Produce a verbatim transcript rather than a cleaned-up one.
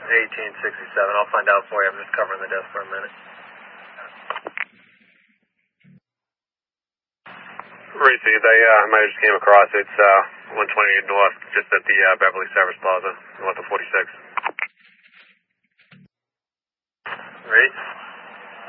eighteen sixty-seven. I'll find out for you. I'm just covering the desk for a minute. Racy, they uh, might have just came across. It's uh, one twenty-eight North, just at the uh, Beverly Service Plaza, north of forty-six. Race?